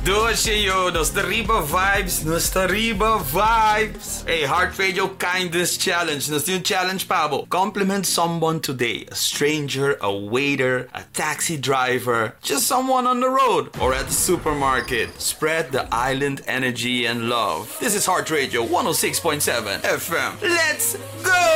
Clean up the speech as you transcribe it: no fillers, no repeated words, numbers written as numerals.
Doce Nostariba Vibes, Nostariba Vibes. Hey, Heart Radio Kindness Challenge. Nos yung challenge pa po. Compliment someone today. A stranger, a waiter, a taxi driver, just someone on the road or at the supermarket. Spread the island energy and love. This is Heart Radio 106.7 FM. Let's go!